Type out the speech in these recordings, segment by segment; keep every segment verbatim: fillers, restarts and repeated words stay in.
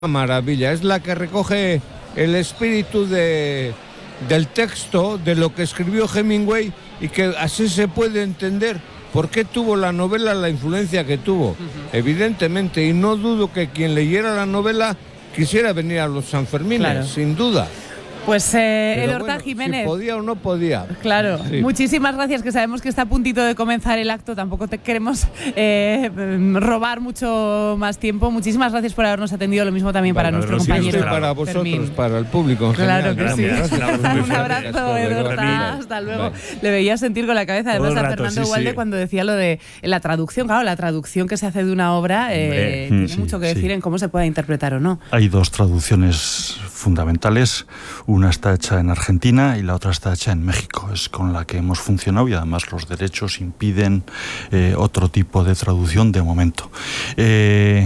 maravilla, es la que recoge el espíritu de, del texto, de lo que escribió Hemingway, y que así se puede entender por qué tuvo la novela la influencia que tuvo, uh-huh. evidentemente, y no dudo que quien leyera la novela quisiera venir a los Sanfermines, claro. sin duda. Pues eh, el Horta bueno, Jiménez. Si podía o no podía. Claro, sí. Muchísimas gracias, que sabemos que está a puntito de comenzar el acto, tampoco te queremos eh, robar mucho más tiempo. Muchísimas gracias por habernos atendido, lo mismo también vale, para nuestro compañero. Sí, para vosotros, Fermín. Para el público en claro general. Que gracias. sí. Gracias. Un abrazo, Horta, hasta luego. Vale. Le veía sentir con la cabeza, además a Fernando Ugalde sí. cuando decía lo de la traducción. Claro, la traducción que se hace de una obra eh, tiene sí, mucho que decir sí. en cómo se pueda interpretar o no. Hay dos traducciones fundamentales, una está hecha en Argentina y la otra está hecha en México, es con la que hemos funcionado y además los derechos impiden eh, otro tipo de traducción de momento. Eh,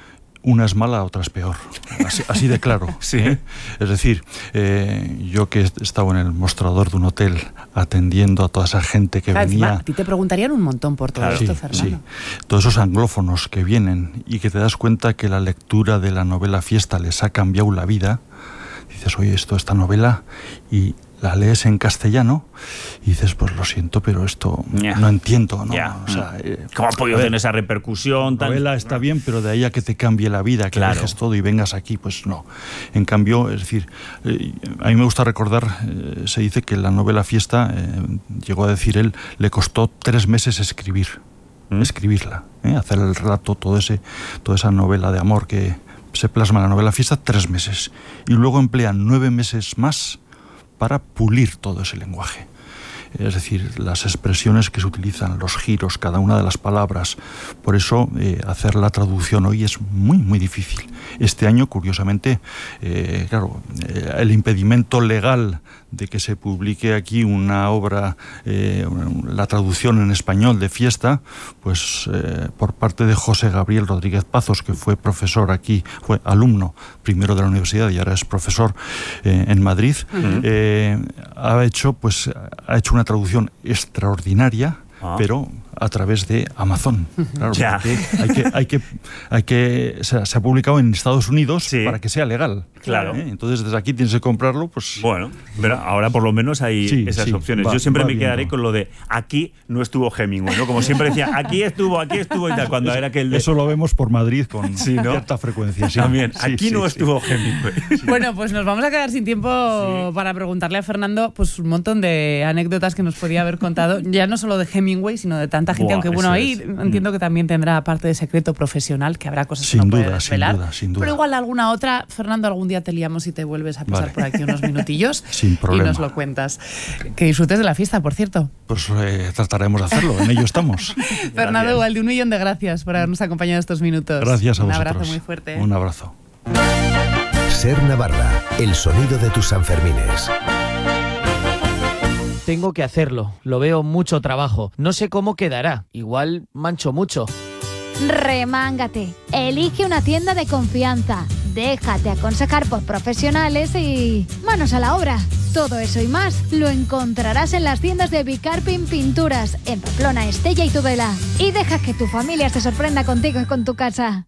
una es mala, otra es peor, así, así de claro. sí. ¿eh? Es decir, eh, yo que he estado en el mostrador de un hotel atendiendo a toda esa gente que claro, venía... A ti te preguntarían un montón por todo claro, esto, sí, Fernando. Sí. Todos esos anglófonos que vienen y que te das cuenta que la lectura de la novela Fiesta les ha cambiado la vida. Dices, oye, esto, esta novela, y la lees en castellano y dices, pues lo siento, pero esto yeah. no entiendo, ¿no? Yeah. O sea, eh, ¿cómo ha podido tener esa repercusión? La novela tan... está bien, pero de ahí a que te cambie la vida, que claro. dejes todo y vengas aquí, pues no. En cambio, es decir, eh, a mí me gusta recordar, eh, se dice que la novela Fiesta, eh, llegó a decir él, le costó tres meses escribir, ¿Mm? escribirla, ¿eh? hacer el relato, todo ese, toda esa novela de amor que se plasma en la novela Fiesta, tres meses. Y luego emplean nueve meses más para pulir todo ese lenguaje. Es decir, las expresiones que se utilizan, los giros, cada una de las palabras. Por eso, eh, hacer la traducción hoy es muy, muy difícil. Este año, curiosamente, eh, claro, eh, el impedimento legal de que se publique aquí una obra, eh, la traducción en español de Fiesta, pues eh, por parte de José Gabriel Rodríguez Pazos, que fue profesor aquí, fue alumno primero de la universidad y ahora es profesor eh, en Madrid, uh-huh. eh, ha hecho, pues, ha hecho una traducción extraordinaria, ah. pero a través de Amazon. Claro, ya. hay que, hay que, hay que, o sea, se ha publicado en Estados Unidos sí. para que sea legal. Claro. ¿Eh? Entonces desde aquí tienes que comprarlo, pues. Bueno, pero ahora por lo menos hay sí, esas sí, opciones. Va, Yo siempre me quedaré viendo. con lo de aquí no estuvo Hemingway, ¿no? Como siempre decía, aquí estuvo, aquí estuvo y tal. Cuando eso, era que el de... eso lo vemos por Madrid con sí, ¿no? cierta frecuencia. Sí. También, sí, aquí sí, no sí, estuvo sí. Hemingway. Sí. Bueno, pues nos vamos a quedar sin tiempo sí. para preguntarle a Fernando pues un montón de anécdotas que nos podía haber contado, ya no solo de Hemingway, sino de tanta gente, Buah, aunque bueno, ahí entiendo que también tendrá parte de secreto profesional, que habrá cosas sin que no duda, puede desvelar. Sin duda, sin duda. Pero igual alguna otra, Fernando, algún día te liamos y te vuelves a pasar vale. por aquí unos minutillos sin problema. Y nos lo cuentas. Que disfrutes de la fiesta, por cierto. Pues eh, trataremos de hacerlo, en ello estamos. Fernando Ugalde, un millón de gracias por habernos acompañado estos minutos. Gracias a un vosotros. Un abrazo muy fuerte. Un abrazo. Ser Navarra, el sonido de tus Sanfermines. Tengo que hacerlo, lo veo mucho trabajo. No sé cómo quedará, igual mancho mucho. Remángate, elige una tienda de confianza, déjate aconsejar por profesionales y manos a la obra. Todo eso y más lo encontrarás en las tiendas de Bicarpin Pinturas, en Pamplona, Estella y Tudela. Y deja que tu familia se sorprenda contigo y con tu casa.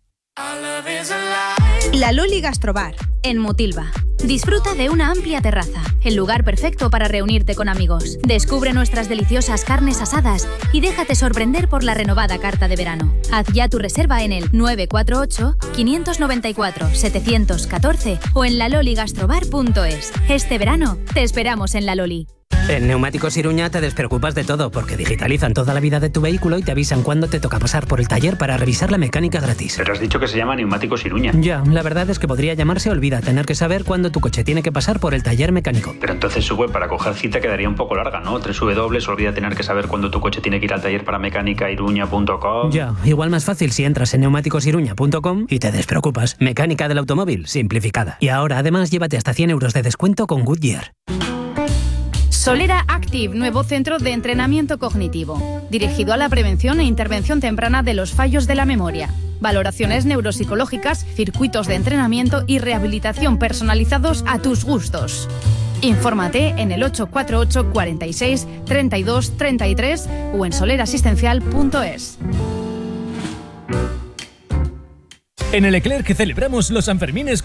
La Loli Gastrobar, en Mutilva. Disfruta de una amplia terraza, el lugar perfecto para reunirte con amigos. Descubre nuestras deliciosas carnes asadas y déjate sorprender por la renovada carta de verano. Haz ya tu reserva en el nueve cuatro ocho, cinco nueve cuatro, siete uno cuatro o en la loli gastrobar punto es. Este verano te esperamos en La Loli. En Neumáticos Iruña te despreocupas de todo porque digitalizan toda la vida de tu vehículo y te avisan cuándo te toca pasar por el taller para revisar la mecánica gratis. Pero has dicho que se llama Neumáticos Iruña. Ya, la verdad es que podría llamarse Olvida, tener que saber cuándo tu coche tiene que pasar por el taller mecánico. Pero entonces su web para coger cita quedaría un poco larga, ¿no? tres w olvida tener que saber cuándo tu coche tiene que ir al taller para mecánica iruña punto com. Ya, igual más fácil si entras en neumáticos iruña punto com y te despreocupas. Mecánica del automóvil simplificada. Y ahora además llévate hasta cien euros de descuento con Goodyear. Solera Active, nuevo centro de entrenamiento cognitivo, dirigido a la prevención e intervención temprana de los fallos de la memoria. Valoraciones neuropsicológicas, circuitos de entrenamiento y rehabilitación personalizados a tus gustos. Infórmate en el ocho cuatro ocho, cuarenta y seis, treinta y dos, treinta y tres o en solerasistencial punto es. En el Leclerc celebramos los Sanfermines